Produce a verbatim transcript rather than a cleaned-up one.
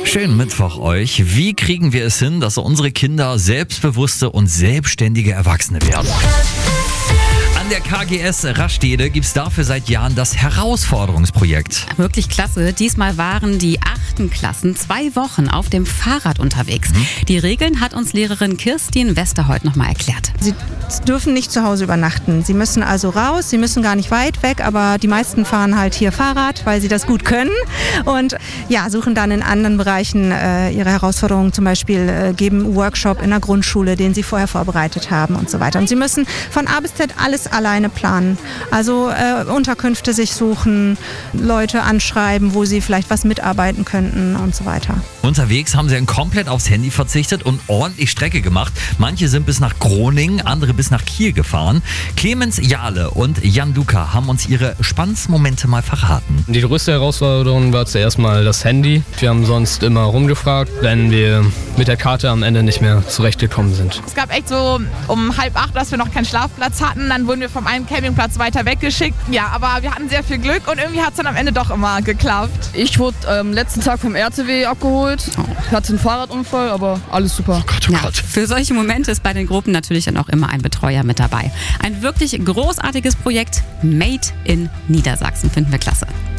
Schönen Mittwoch euch. Wie kriegen wir es hin, dass unsere Kinder selbstbewusste und selbstständige Erwachsene werden? An der K G S Rastede gibt es dafür seit Jahren das Herausforderungsprojekt. Wirklich klasse. Diesmal waren die achten Klassen zwei Wochen auf dem Fahrrad unterwegs. Mhm. Die Regeln hat uns Lehrerin Kirstin Westerholt nochmal erklärt. Sie dürfen nicht zu Hause übernachten. Sie müssen also raus, sie müssen gar nicht weit weg, aber die meisten fahren halt hier Fahrrad, weil sie das gut können und ja, suchen dann in anderen Bereichen äh, ihre Herausforderungen, zum Beispiel äh, geben einen Workshop in der Grundschule, den sie vorher vorbereitet haben und so weiter. Und sie müssen von A bis Z alles alleine planen. Also äh, Unterkünfte sich suchen, Leute anschreiben, wo sie vielleicht was mitarbeiten könnten und so weiter. Unterwegs haben sie dann komplett aufs Handy verzichtet und ordentlich Strecke gemacht. Manche sind bis nach Groningen, andere bis nach Kiel gefahren. Clemens Jahle und Jan Duca haben uns ihre spannendsten Momente mal verraten. Die größte Herausforderung war zuerst mal das Handy. Wir haben sonst immer rumgefragt, wenn wir mit der Karte am Ende nicht mehr zurechtgekommen sind. Es gab echt so um halb acht, dass wir noch keinen Schlafplatz hatten. Dann wurden wir vom einen Campingplatz weiter weggeschickt. Ja, aber wir hatten sehr viel Glück und irgendwie hat es dann am Ende doch immer geklappt. Ich wurde am ähm, letzten Tag vom R T W abgeholt. Ich hatte einen Fahrradunfall, aber alles super. Oh Gott, oh ja, Gott. Für solche Momente ist bei den Gruppen natürlich dann auch immer ein Betreuer mit dabei. Ein wirklich großartiges Projekt, Made in Niedersachsen, finden wir klasse.